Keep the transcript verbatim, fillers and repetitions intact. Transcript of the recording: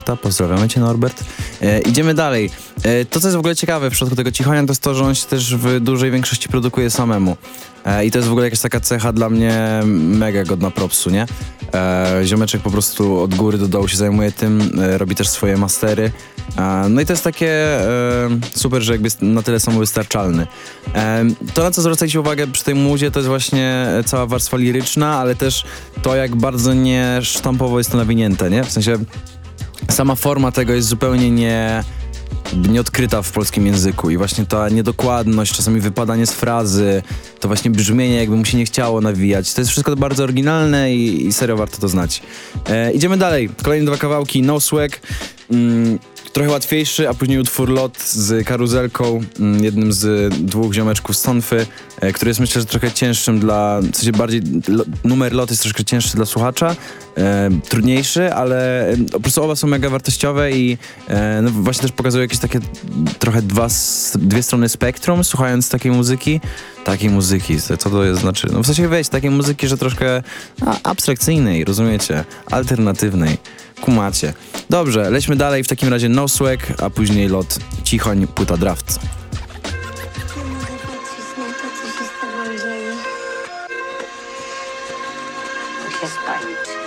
Pozdrawiamy cię, Norbert. E, idziemy dalej. E, to, co jest w ogóle ciekawe w przypadku tego Cichonia, to jest to, że on się też w dużej większości produkuje samemu. E, I to jest w ogóle jakaś taka cecha dla mnie mega godna propsu, nie? E, ziomeczek po prostu od góry do dołu się zajmuje tym, e, robi też swoje mastery. E, no i to jest takie e, super, że jakby jest na tyle samowystarczalny. E, to, na co zwracajcie uwagę przy tej muzie, to jest właśnie cała warstwa liryczna, ale też to, jak bardzo nie sztampowo jest to nawinięte, nie? W sensie sama forma tego jest zupełnie nie, nieodkryta w polskim języku i właśnie ta niedokładność, czasami wypadanie z frazy, to właśnie brzmienie, jakby mu się nie chciało nawijać. To jest wszystko bardzo oryginalne i, i serio warto to znać. E, idziemy dalej. Kolejne dwa kawałki. No Swag. Mm, trochę łatwiejszy, a później utwór Lot z Karuzelką, mm, jednym z dwóch ziomeczków z Sonfy, e, który jest, myślę, że trochę cięższym dla, w sensie bardziej, lo, numer Lot jest troszkę cięższy dla słuchacza, e, trudniejszy, ale e, po prostu oba są mega wartościowe i e, no właśnie też pokazują jakieś takie trochę dwa, dwie strony spektrum, słuchając takiej muzyki. Takiej muzyki, co to jest, znaczy, no w sensie weź, takiej muzyki, że troszkę a, abstrakcyjnej, rozumiecie, alternatywnej, kumacie. Dobrze, lećmy dalej, w takim razie No Swag, a później Lot, Cichoń, płyta Draft. Się spalić.